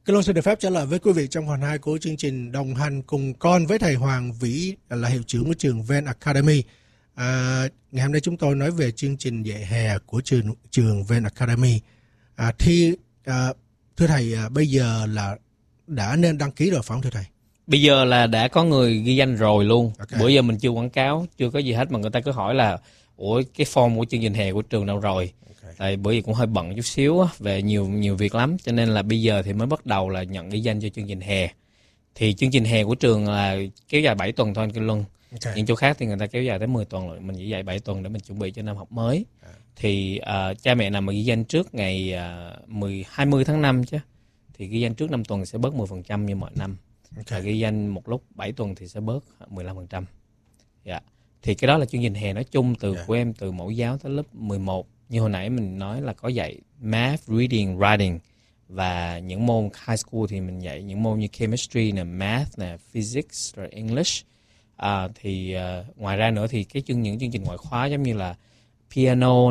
Kinh Long xin được phép trả lời với quý vị trong phần 2 của chương trình Đồng hành cùng con với thầy Hoàng Vĩ là hiệu trưởng của trường Ven Academy. Ngày hôm nay chúng tôi nói về chương trình dạy hè của trường Ven Academy. Thưa thầy, bây giờ là đã nên đăng ký rồi phải không thưa thầy? Bây giờ là đã có người ghi danh rồi luôn. Okay. Bữa giờ mình chưa quảng cáo, chưa có gì hết mà người ta cứ hỏi là ủa cái form của chương trình hè của trường đâu rồi? Okay. Tại bữa giờ cũng hơi bận chút xíu á, về nhiều việc lắm, cho nên là bây giờ thì mới bắt đầu là nhận ghi danh cho chương trình hè. Thì chương trình hè của trường là kéo dài 7 tuần thôi anh Kinh Luân. Okay. Những chỗ khác thì người ta kéo dài tới 10 tuần rồi, mình chỉ dạy 7 tuần để mình chuẩn bị cho năm học mới. Thì cha mẹ nào mà ghi danh trước ngày 20 tháng 5 chứ, thì ghi danh trước 5 tuần sẽ bớt 10% như mọi năm. Okay. Ghi danh một lúc 7 tuần thì sẽ bớt 15%. Yeah. Thì cái đó là chương trình hè nói chung của em từ mẫu giáo tới lớp 11. Như hồi nãy mình nói là có dạy math, reading, writing. Và những môn high school thì mình dạy những môn như chemistry, math, physics, rồi English. Ngoài ra nữa thì những chương trình ngoại khóa giống như là piano,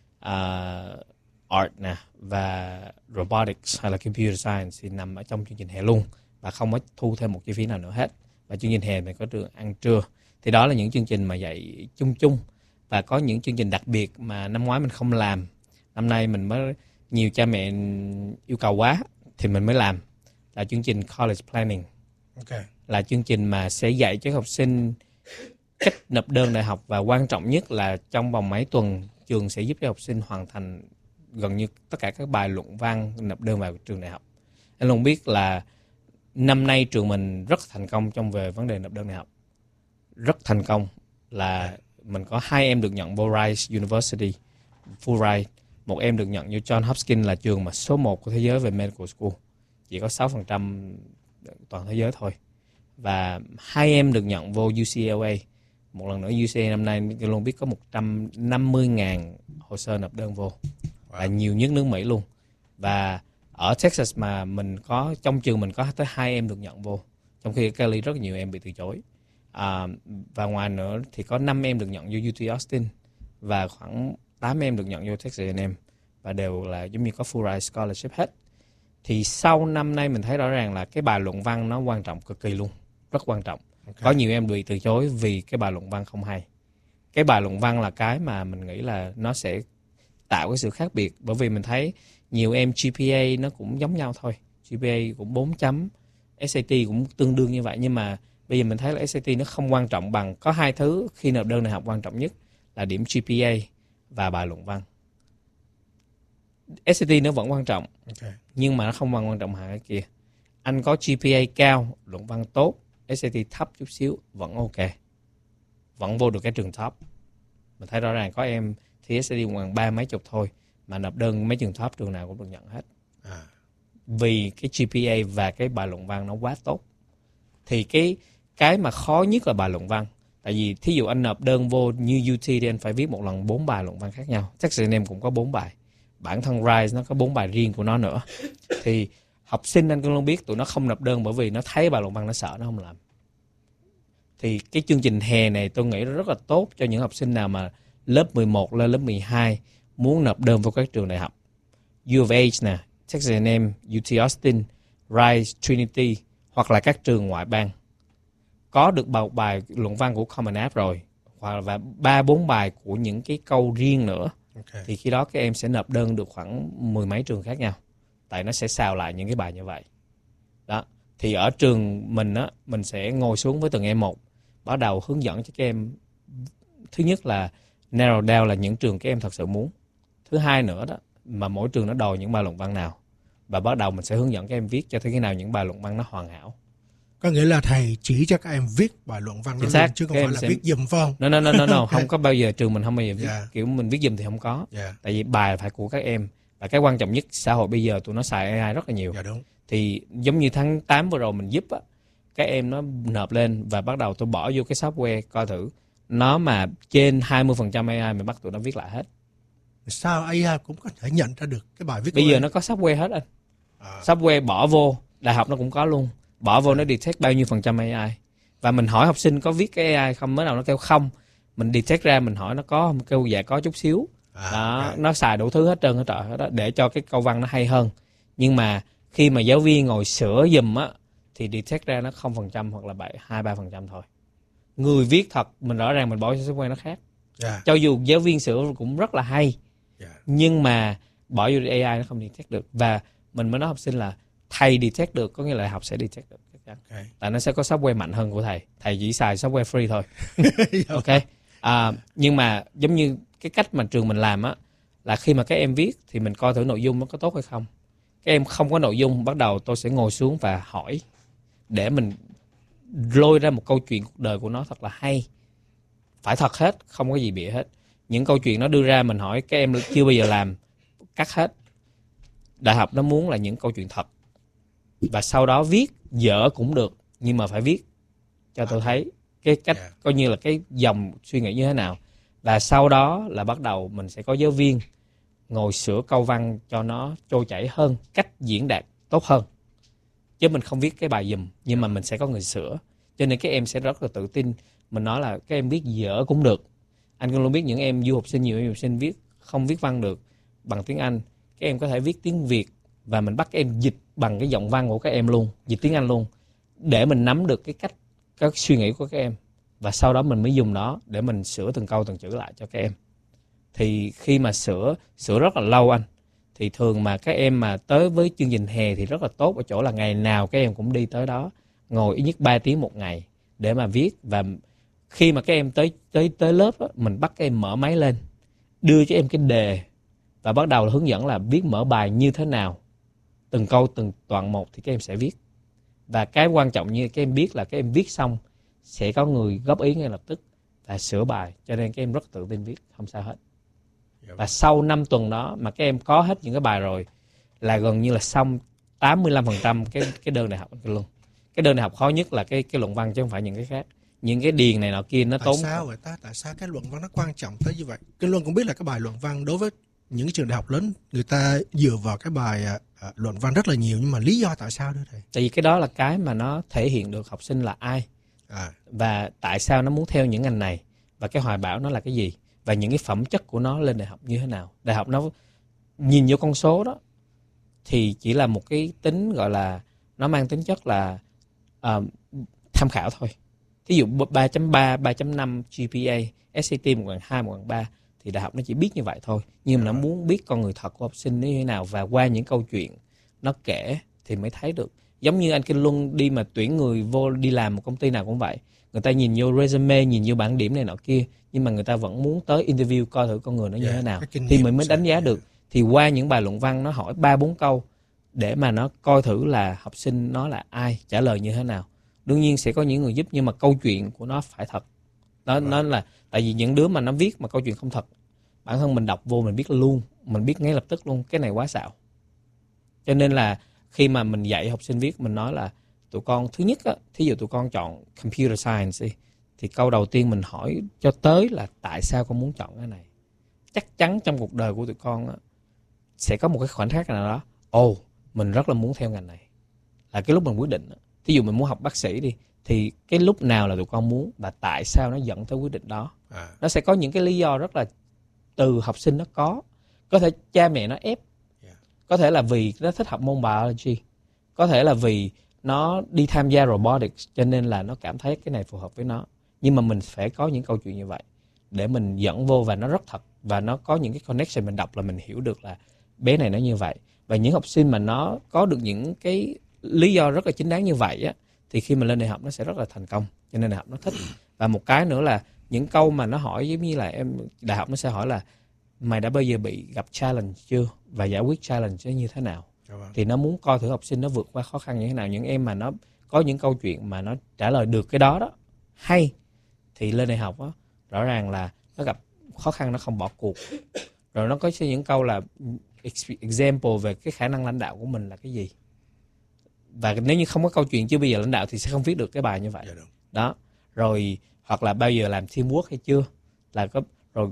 art và robotics hay là computer science thì nằm ở trong chương trình hè luôn. Và không có thu thêm một chi phí nào nữa hết. Và chương trình hè này có trường ăn trưa. Thì đó là những chương trình mà dạy chung. Và có những chương trình đặc biệt mà năm ngoái mình không làm. Năm nay mình mới nhiều cha mẹ yêu cầu quá thì mình mới làm. Là chương trình college planning. Okay. Là chương trình mà sẽ dạy cho học sinh cách nộp đơn đại học. Và quan trọng nhất là trong vòng mấy tuần trường sẽ giúp cho học sinh hoàn thành gần như tất cả các bài luận văn nộp đơn vào trường đại học. Anh luôn biết là năm nay trường mình rất thành công trong về vấn đề nộp đơn đại học. Rất thành công là mình có 2 em được nhận vô Rice University, Fulbright. Một em được nhận vô John Hopkins là trường mà số 1 của thế giới về medical school. Chỉ có 6% toàn thế giới thôi. Và 2 em được nhận vô UCLA. Một lần nữa UCLA năm nay tôi luôn biết có 150.000 hồ sơ nộp đơn vô. Là nhiều nhất nước Mỹ luôn. Và ở Texas mà mình có, trong trường mình có tới 2 em được nhận vô. Trong khi ở Cali rất nhiều em bị từ chối. Và ngoài nữa thì có 5 em được nhận vô UT Austin. Và khoảng 8 em được nhận vô Texas A&M. Và đều là giống như có full ride scholarship hết. Thì sau năm nay mình thấy rõ ràng là cái bài luận văn nó quan trọng cực kỳ luôn. Rất quan trọng. Okay. Có nhiều em bị từ chối vì cái bài luận văn không hay. Cái bài luận văn là cái mà mình nghĩ là nó sẽ tạo cái sự khác biệt. Bởi vì mình thấy nhiều em GPA nó cũng giống nhau thôi. GPA cũng 4 chấm, SAT cũng tương đương như vậy. Nhưng mà bây giờ mình thấy là SAT nó không quan trọng bằng. Có 2 thứ khi nộp đơn đại học quan trọng nhất là điểm GPA và bài luận văn. SAT nó vẫn quan trọng, okay, nhưng mà nó không bằng quan trọng hai cái kia. Anh có GPA cao, luận văn tốt, SAT thấp chút xíu, vẫn ok. Vẫn vô được cái trường top. Mình thấy rõ ràng có em thì SAT khoảng 30 mấy chục thôi, mà nộp đơn mấy trường top trường nào cũng được nhận hết. Vì cái GPA và cái bài luận văn nó quá tốt. Thì cái mà khó nhất là bài luận văn. Tại vì thí dụ anh nộp đơn vô như UT thì anh phải viết một lần 4 bài luận văn khác nhau. Texas A&M cũng có 4 bài. Bản thân Rice nó có 4 bài riêng của nó nữa. Thì học sinh anh cũng luôn biết tụi nó không nộp đơn bởi vì nó thấy bài luận văn nó sợ nó không làm. Thì cái chương trình hè này tôi nghĩ rất là tốt cho những học sinh nào mà lớp 11 lên lớp 12 muốn nộp đơn vào các trường đại học. U of H nè, Texas A&M, UT Austin, Rice, Trinity hoặc là các trường ngoại bang. Có được bài luận văn của Common App rồi, hoặc là 3-4 bài của những cái câu riêng nữa. Okay. Thì khi đó các em sẽ nộp đơn được khoảng 10 mấy trường khác nhau. Tại nó sẽ xào lại những cái bài như vậy. Đó. Thì ở trường mình á, mình sẽ ngồi xuống với từng em một, bắt đầu hướng dẫn cho các em. Thứ nhất là narrow down là những trường các em thật sự muốn. Thứ hai nữa đó, mà mỗi trường nó đòi những bài luận văn nào. Và bắt đầu mình sẽ hướng dẫn các em viết cho tới khi nào những bài luận văn nó hoàn hảo. Có nghĩa là thầy chỉ cho các em viết bài luận văn đó luôn, chứ không phải là viết giùm phải không? No. Không có bao giờ, trường mình không bao giờ viết. Kiểu mình viết giùm thì không có. Tại vì bài phải của các em. Và cái quan trọng nhất, xã hội bây giờ tụi nó xài AI rất là nhiều. Đúng. Thì giống như tháng 8 vừa rồi mình giúp á, các em nó nộp lên và bắt đầu tôi bỏ vô cái software coi thử. Nó mà trên 20% AI mình bắt tụi nó viết lại hết. Sao AI cũng có thể nhận ra được cái bài viết? Bây giờ nó có software hết anh. Software bỏ vô, đại học nó cũng có luôn. Bỏ vô nó detect bao nhiêu % AI. Và mình hỏi học sinh có viết cái AI không, mới đầu nó kêu không. Mình detect ra, mình hỏi nó có không, kêu dạ có chút xíu. Đó, okay. Nó xài đủ thứ hết trơn hết trọi hết đó, để cho cái câu văn nó hay hơn. Nhưng mà khi mà giáo viên ngồi sửa giùm á thì detect ra nó 0% hoặc là 2-3% thôi. Người viết thật mình rõ ràng mình bỏ cho software nó khác. Cho dù giáo viên sửa cũng rất là hay, nhưng mà bỏ vô AI nó không detect được. Và mình mới nói học sinh là thầy detect được, có nghĩa là học sẽ detect được. Tại nó sẽ có software mạnh hơn của thầy. Thầy chỉ xài software free thôi. Ok. Nhưng mà giống như cái cách mà trường mình làm á, là khi mà các em viết thì mình coi thử nội dung nó có tốt hay không. Các em không có nội dung, bắt đầu tôi sẽ ngồi xuống và hỏi để mình lôi ra một câu chuyện cuộc đời của nó thật là hay. Phải thật hết, không có gì bịa hết. Những câu chuyện nó đưa ra mình hỏi các em chưa bao giờ làm, cắt hết. Đại học nó muốn là những câu chuyện thật. Và sau đó viết dở cũng được, nhưng mà phải viết cho tôi thấy cái cách, coi như là cái dòng suy nghĩ như thế nào. Và sau đó là bắt đầu mình sẽ có giáo viên ngồi sửa câu văn cho nó trôi chảy hơn, cách diễn đạt tốt hơn. Chứ mình không viết cái bài giùm, nhưng mà mình sẽ có người sửa. Cho nên các em sẽ rất là tự tin. Mình nói là các em viết dở cũng được. Anh cũng luôn biết những em du học sinh, nhiều em du học sinh không viết văn được bằng tiếng Anh. Các em có thể viết tiếng Việt và mình bắt các em dịch bằng cái giọng văn của các em luôn, dịch tiếng Anh luôn, để mình nắm được cái cách, các suy nghĩ của các em. Và sau đó mình mới dùng nó để mình sửa từng câu từng chữ lại cho các em. Thì khi mà sửa rất là lâu anh, thì thường mà các em mà tới với chương trình hè thì rất là tốt ở chỗ là ngày nào các em cũng đi tới đó, ngồi ít nhất 3 tiếng một ngày để mà viết. Và khi mà các em tới lớp á, mình bắt các em mở máy lên, đưa cho em cái đề và bắt đầu là hướng dẫn là viết mở bài như thế nào, từng câu từng đoạn một thì các em sẽ viết. Và cái quan trọng như các em biết là các em viết xong sẽ có người góp ý ngay lập tức và sửa bài, cho nên các em rất tự tin viết, không sao hết. Và sau 5 tuần đó mà các em có hết những cái bài rồi là gần như là xong 85% cái đơn đại học luôn. Cái đơn đại học khó nhất là cái luận văn chứ không phải những cái khác. Những cái điền này nọ kia nó tốn. Tại sao vậy ta? Tại sao cái luận văn nó quan trọng tới như vậy? Kinh Luân cũng biết là cái bài luận văn đối với những cái trường đại học lớn, người ta dựa vào cái bài luận văn rất là nhiều, nhưng mà lý do tại sao nữa thầy? Tại vì cái đó là cái mà nó thể hiện được học sinh là ai, và tại sao nó muốn theo những ngành này, và cái hoài bão nó là cái gì, và những cái phẩm chất của nó lên đại học như thế nào. Đại học nó nhìn vô con số đó thì chỉ là một cái tính, gọi là nó mang tính chất là tham khảo thôi. Thí dụ 3.3, 3.5 GPA, SAT 1/2, 1/3 thì đại học nó chỉ biết như vậy thôi. Nhưng mà nó muốn biết con người thật của học sinh như thế nào, và qua những câu chuyện nó kể thì mới thấy được. Giống như anh Kinh Luân đi mà tuyển người vô đi làm một công ty nào cũng vậy. Người ta nhìn vô resume, nhìn vô bảng điểm này nọ kia, nhưng mà người ta vẫn muốn tới interview coi thử con người nó như thế nào thì mình mới đánh giá được. Thì qua những bài luận văn nó hỏi 3-4 câu để mà nó coi thử là học sinh nó là ai, trả lời như thế nào. Đương nhiên sẽ có những người giúp, nhưng mà câu chuyện của nó phải thật. Nó là tại vì những đứa mà nó viết mà câu chuyện không thật, bản thân mình đọc vô mình biết luôn, mình biết ngay lập tức luôn cái này quá xạo. Cho nên là khi mà mình dạy học sinh viết, mình nói là tụi con thứ nhất á, thí dụ tụi con chọn computer science đi, thì câu đầu tiên mình hỏi cho tới là tại sao con muốn chọn cái này. Chắc chắn trong cuộc đời của tụi con á, sẽ có một cái khoảnh khắc nào đó, mình rất là muốn theo ngành này, là cái lúc mình quyết định. Thí dụ mình muốn học bác sĩ đi, thì cái lúc nào là tụi con muốn và tại sao nó dẫn tới quyết định đó. Nó sẽ có những cái lý do rất là từ học sinh nó có thể cha mẹ nó ép, có thể là vì nó thích học môn biology, có thể là vì nó đi tham gia robotics cho nên là nó cảm thấy cái này phù hợp với nó. Nhưng mà mình phải có những câu chuyện như vậy để mình dẫn vô, và nó rất thật, và nó có những cái connection, mình đọc là mình hiểu được là bé này nó như vậy. Và những học sinh mà nó có được những cái lý do rất là chính đáng như vậy á, thì khi mà lên đại học nó sẽ rất là thành công, cho nên đại học nó thích. Và một cái nữa là những câu mà nó hỏi giống như là đại học nó sẽ hỏi là mày đã bao giờ bị gặp challenge chưa, và giải quyết challenge như thế nào. Thì nó muốn coi thử học sinh nó vượt qua khó khăn như thế nào. Những em mà nó có những câu chuyện mà nó trả lời được cái đó hay, thì lên đại học á, rõ ràng là nó gặp khó khăn nó không bỏ cuộc. Rồi nó có những câu là example về cái khả năng lãnh đạo của mình là cái gì. Và nếu như không có câu chuyện chưa bây giờ lãnh đạo thì sẽ không viết được cái bài như vậy. Đó. Rồi hoặc là bao giờ làm teamwork hay chưa, là có, rồi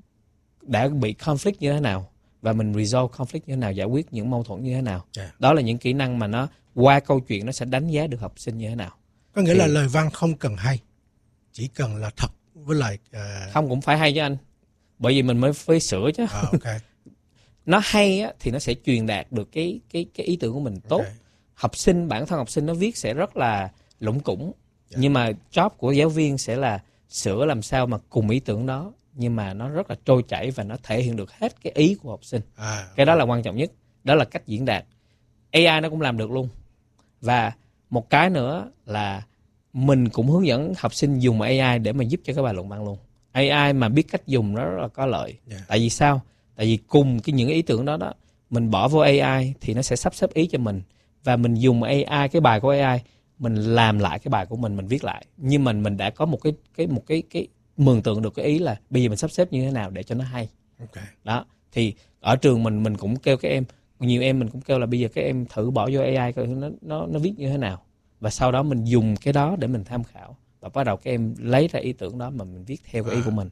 đã bị conflict như thế nào, và mình resolve conflict như thế nào, giải quyết những mâu thuẫn như thế nào. Đó là những kỹ năng mà nó qua câu chuyện nó sẽ đánh giá được học sinh như thế nào. Có nghĩa là lời văn không cần hay, chỉ cần là thật, với lại không cũng phải hay chứ anh, bởi vì mình mới sửa chứ. Okay. nó hay á, thì nó sẽ truyền đạt được cái ý tưởng của mình tốt. Bản thân học sinh nó viết sẽ rất là lủng củng, nhưng mà job của giáo viên sẽ là sửa làm sao mà cùng ý tưởng đó, nhưng mà nó rất là trôi chảy và nó thể hiện được hết cái ý của học sinh. Cái đó là quan trọng nhất, đó là cách diễn đạt. AI nó cũng làm được luôn. Và một cái nữa là mình cũng hướng dẫn học sinh dùng AI để mà giúp cho cái bài luận văn luôn. AI mà biết cách dùng nó rất là có lợi. Tại vì sao? Tại vì cùng những ý tưởng đó mình bỏ vô AI thì nó sẽ sắp xếp ý cho mình, và mình dùng AI, cái bài của AI, mình làm lại cái bài của mình viết lại. Nhưng mình đã có một cái mường tượng được cái ý là bây giờ mình sắp xếp như thế nào để cho nó hay. Đó. Thì ở trường mình cũng kêu các em, nhiều em mình cũng kêu là bây giờ các em thử bỏ vô AI coi nó viết như thế nào, và sau đó mình dùng cái đó để mình tham khảo, và bắt đầu các em lấy ra ý tưởng đó mà mình viết theo cái ý của mình.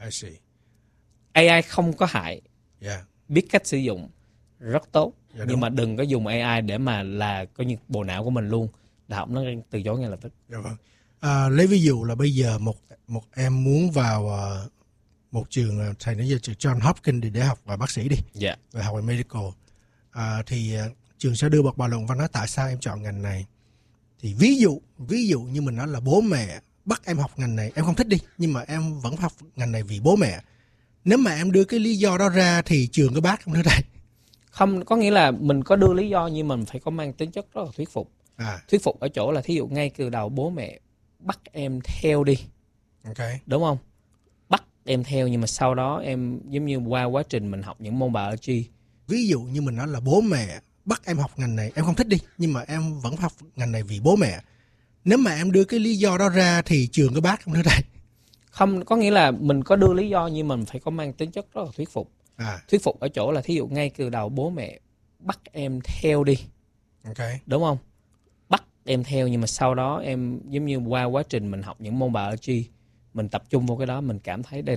AI không có hại, biết cách sử dụng rất tốt, nhưng mà đừng có dùng AI để mà là coi như bộ não của mình luôn. Đại học nó từ chối ngay lập tức. Lấy ví dụ là bây giờ một em muốn vào một trường, thầy nói giờ trường John Hopkins để học bác sĩ đi, về học về medical, thì trường sẽ đưa một bài luận văn nói tại sao em chọn ngành này. Thì ví dụ như mình nói là bố mẹ bắt em học ngành này, em không thích đi, nhưng mà em vẫn học ngành này vì bố mẹ. Nếu mà em đưa cái lý do đó ra thì trường có bác không thưa thầy? Không, có nghĩa là mình có đưa lý do nhưng mình phải có mang tính chất rất là thuyết phục. Thuyết phục ở chỗ là thí dụ ngay từ đầu bố mẹ bắt em theo đi, đúng không? Bắt em theo, nhưng mà sau đó em giống như qua quá trình mình học những môn biology. Ví dụ như mình nói là bố mẹ bắt em học ngành này, em không thích đi, nhưng mà em vẫn học ngành này vì bố mẹ. Nếu mà em đưa cái lý do đó ra thì trường có bác không thưa thầy? Không, có nghĩa là mình có đưa lý do nhưng mình phải có mang tính chất rất là thuyết phục. Thuyết phục ở chỗ là thí dụ ngay từ đầu bố mẹ bắt em theo đi, đúng không? Bắt em theo, nhưng mà sau đó em giống như qua quá trình mình học những môn biology, mình tập trung vô cái đó, mình cảm thấy đây